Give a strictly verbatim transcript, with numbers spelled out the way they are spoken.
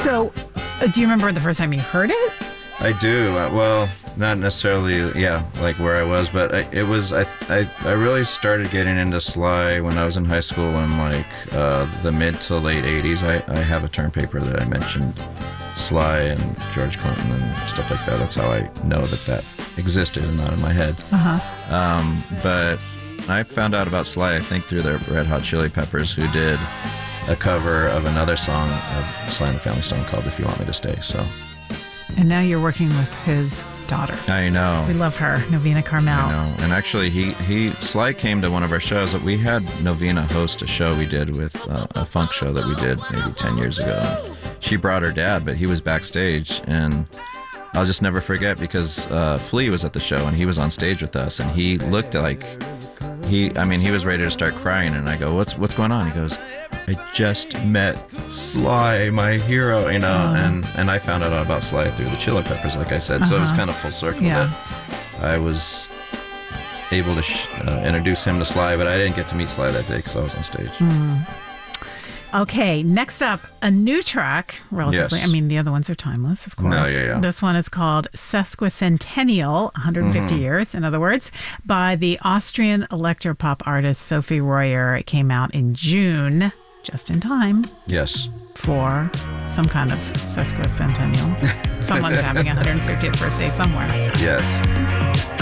So, uh, do you remember the first time you heard it? I do. Uh, well, not necessarily, yeah, like where I was, but I, it was, I, I I really started getting into Sly when I was in high school in like uh, the mid to late eighties. I, I have a term paper that I mentioned Sly and George Clinton and stuff like that. That's how I know that that existed and not in my head. Uh-huh. Um, but I found out about Sly, I think, through the Red Hot Chili Peppers, who did a cover of another song of Sly and the Family Stone called If You Want Me to Stay. So. And now you're working with his daughter. I know. We love her, Novena Carmel. I know. And actually, he, he Sly came to one of our shows. We had Novena host a show we did with uh, a funk show that we did maybe ten years ago. And she brought her dad, but he was backstage. And I'll just never forget because uh, Flea was at the show and he was on stage with us. And he looked like, he, I mean, he was ready to start crying. And I go, what's, what's going on? He goes, I just met Sly, my hero, you know, uh, and, and I found out about Sly through the Chili Peppers, like I said, uh-huh. So it was kind of full circle yeah. that I was able to sh- uh, introduce him to Sly, but I didn't get to meet Sly that day because I was on stage. Mm. Okay, next up, a new track, relatively. Yes. I mean, the other ones are timeless, of course. No, yeah, yeah. This one is called Sesquicentennial, one hundred fifty mm-hmm. years, in other words, by the Austrian electropop artist Sophie Royer. It came out in June, just in time. Yes. For some kind of sesquicentennial. Someone's having a one hundred fiftieth birthday somewhere. Yes.